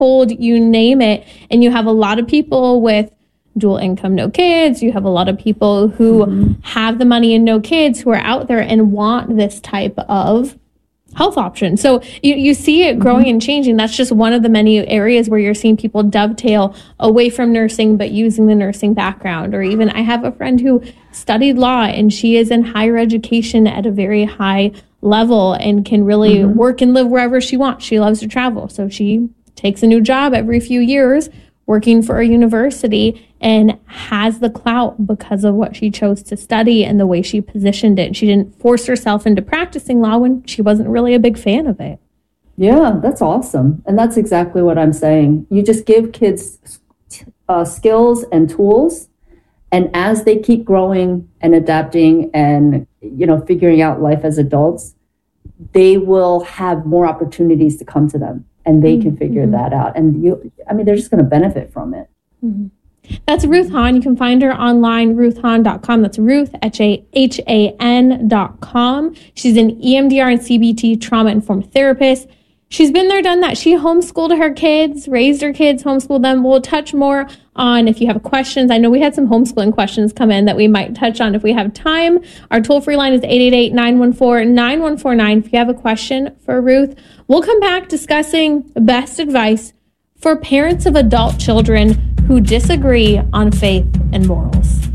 household, you name it. And you have a lot of people with dual income, no kids. You have a lot of people who have the money and no kids who are out there and want this type of health option. So you see it growing and changing. That's just one of the many areas where you're seeing people dovetail away from nursing, but using the nursing background. Or even I have a friend who studied law and she is in higher education at a very high level and can really work and live wherever she wants. She loves to travel. So she takes a new job every few years working for a university and has the clout because of what she chose to study and the way she positioned it. She didn't force herself into practicing law when she wasn't really a big fan of it. Yeah, that's awesome. And that's exactly what I'm saying. You just give kids skills and tools. And as they keep growing and adapting and, figuring out life as adults, they will have more opportunities to come to them and they can figure that out. And they're just going to benefit from it. That's Ruth Hahn. You can find her online, ruthhahn.com. That's Ruth, HAN.com. She's an EMDR and CBT trauma-informed therapist. She's been there, done that. She homeschooled her kids, raised her kids, homeschooled them. We'll touch more on if you have questions. I know we had some homeschooling questions come in that we might touch on if we have time. Our toll-free line is 888-914-9149. If you have a question for Ruth, we'll come back discussing best advice for parents of adult children who disagree on faith and morals.